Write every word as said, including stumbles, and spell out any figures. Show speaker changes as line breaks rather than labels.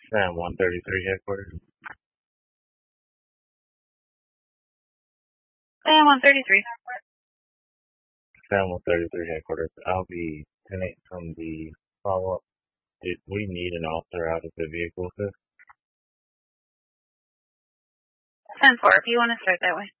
Sam one thirty-three headquarters.
Sam one thirty-three.
Sam one thirty-three headquarters. I'll be ten eight from the follow-up. Did we need an officer out of the vehicle, sir?
ten four, if you want to start that way.